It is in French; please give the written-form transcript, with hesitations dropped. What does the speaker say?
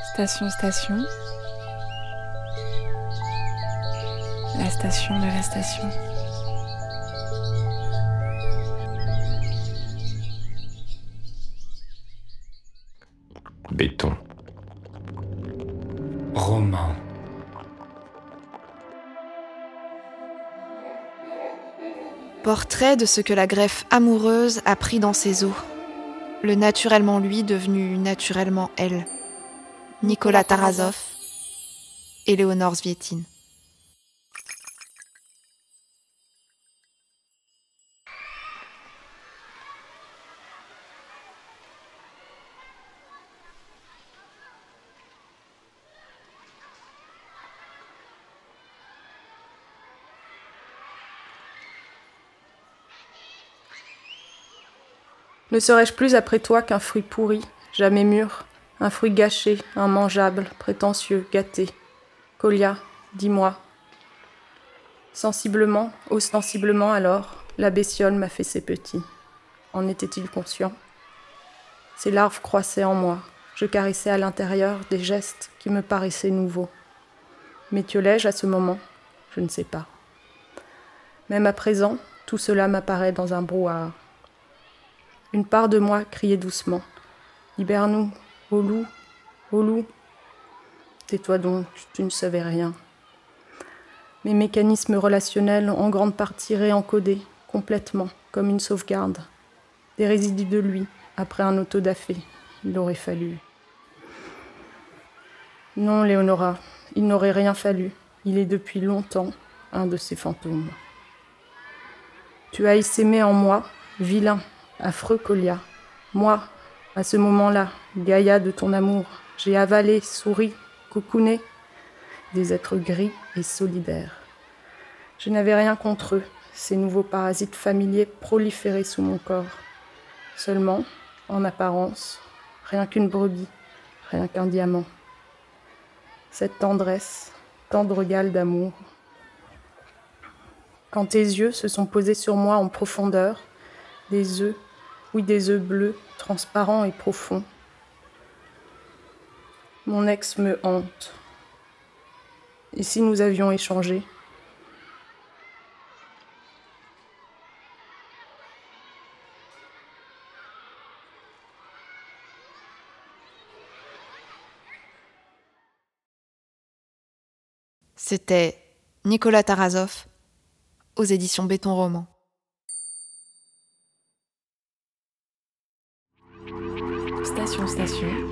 Station, station. La station de la station. Béton. Roman. Portrait de ce que la greffe amoureuse a pris dans ses os. Le naturellement lui devenu naturellement elle. Nicolas Tarasov, Éléonore Zvietine. Ne serais-je plus après toi qu'un fruit pourri, jamais mûr, un fruit gâché, immangeable, prétentieux, gâté? Colia, dis-moi. Sensiblement, ostensiblement alors, la bestiole m'a fait ses petits. En était-il conscient? Ces larves croissaient en moi. Je caressais à l'intérieur des gestes qui me paraissaient nouveaux. M'étiolais-je à ce moment? Je ne sais pas. Même à présent, tout cela m'apparaît dans un brouhaha. Une part de moi criait doucement. « Libère-nous, ô loup, ô loup !» Tais-toi donc, tu ne savais rien. Mes mécanismes relationnels ont en grande partie réencodé, complètement, comme une sauvegarde. Des résidus de lui, après un autodafé. Il aurait fallu. Non, Léonora, il n'aurait rien fallu. Il est depuis longtemps un de ces fantômes. Tu as essaimé en moi, vilain, affreux Colia. Moi, à ce moment-là, Gaïa de ton amour, j'ai avalé, souri, cocooné, des êtres gris et solidaires. Je n'avais rien contre eux, ces nouveaux parasites familiers proliférés sous mon corps. Seulement, en apparence, rien qu'une brebis, rien qu'un diamant. Cette tendresse, tendre gale d'amour. Quand tes yeux se sont posés sur moi en profondeur, des œufs, oui des œufs bleus, transparents et profonds. Mon ex me hante. Et si nous avions échangé? C'était Nicolas Tarasov aux éditions Béton Roman. Station, station.